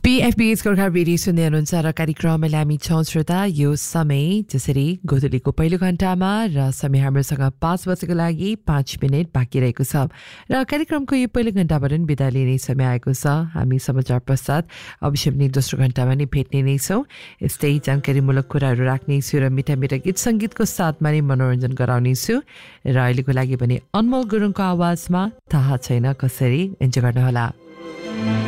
PFBS Gorkha radio सुन्दै हुनुहुन्छ र कार्यक्रममा हामी छौँ श्रोता यो समय जसरी गोधुलीको पहिलो घण्टामा र समय हाम्रोसँग 5 बजेको लागि 5 मिनट बाँकी रहेको छ र कार्यक्रमको यो पहिलो घण्टाबाट बिदा लिने समय आएको छ। हामी समाचार पश्चात अवश्य पनि दोस्रो घण्टामा नै भेट्ने नै छौँ। यस्तै जानकारीमूलक कुराहरू राख्नेछु र मिठा मिठा गीत सङ्गीतको साथमा नै मनोरञ्जन गराउनेछु र अहिलेको लागि पनि अनमोल गुरुङको आवाजमा थाहा छैन कसरी इन्जोय गर्नुहोला।